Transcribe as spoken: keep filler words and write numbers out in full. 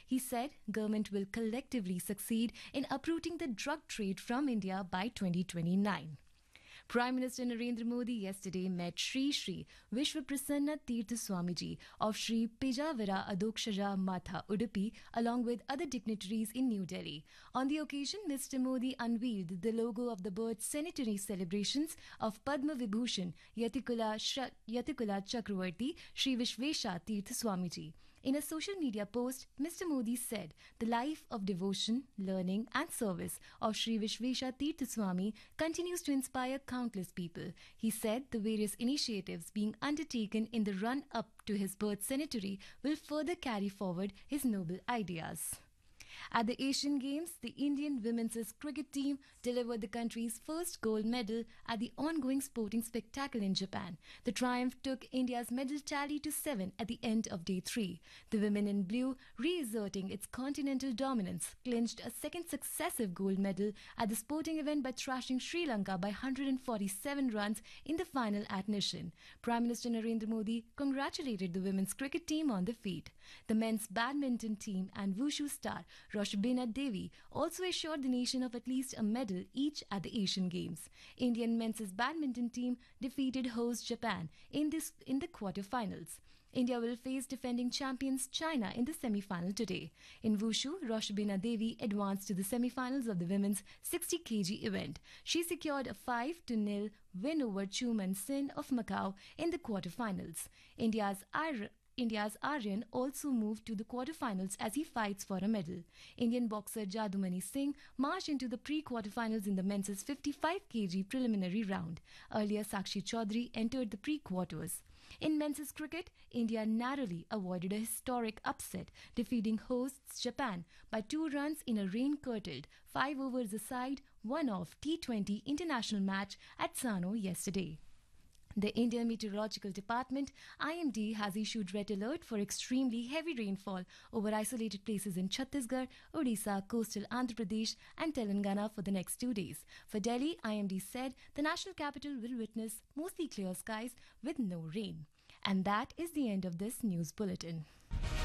He said government will collectively succeed in uprooting the drug trade from India by twenty twenty-nine. Prime Minister Narendra Modi yesterday met Sri Sri Vishwaprasanna Tirtha Swamiji of Sri Pejavara Adokshaja Matha Udupi along with other dignitaries in New Delhi. On the occasion, Mister Modi unveiled the logo of the birth centenary celebrations of Padma Vibhushan Yatikula, Shra- Yatikula Chakravarti Sri Vishvesha Tirtha Swamiji. In a social media post, Mister Modi said the life of devotion, learning and service of Sri Vishvesha Tirtha Swami continues to inspire countless people. He said the various initiatives being undertaken in the run-up to his birth centenary will further carry forward his noble ideas. At the Asian Games, the Indian women's cricket team delivered the country's first gold medal at the ongoing sporting spectacle in Japan. The triumph took India's medal tally to seven at the end of day three. The women in blue, reasserting its continental dominance, clinched a second successive gold medal at the sporting event by thrashing Sri Lanka by one hundred forty-seven runs in the final at Nishan. Prime Minister Narendra Modi congratulated the women's cricket team on the feat. The men's badminton team and wushu star Roshbina Devi also assured the nation of at least a medal each at the Asian Games. Indian men's badminton team defeated host Japan in this in the quarter-finals. India will face defending champions China in the semi-final today. In wushu, Roshbina Devi advanced to the semi-finals of the women's sixty kilograms event. She secured a five to nil win over Chu Man Sin of Macau in the quarter-finals. India's Ira India's Aryan also moved to the quarterfinals as he fights for a medal. Indian boxer Jadumani Singh marched into the pre-quarterfinals in the men's fifty-five kilograms preliminary round. Earlier, Sakshi Chaudhary entered the pre-quarters. In men's cricket, India narrowly avoided a historic upset, defeating hosts Japan by two runs in a rain-curtailed five overs aside, one-off T twenty international match at Sano yesterday. The Indian Meteorological Department, I M D, has issued red alert for extremely heavy rainfall over isolated places in Chhattisgarh, Odisha, coastal Andhra Pradesh and Telangana for the next two days. For Delhi, I M D said the national capital will witness mostly clear skies with no rain. And that is the end of this news bulletin.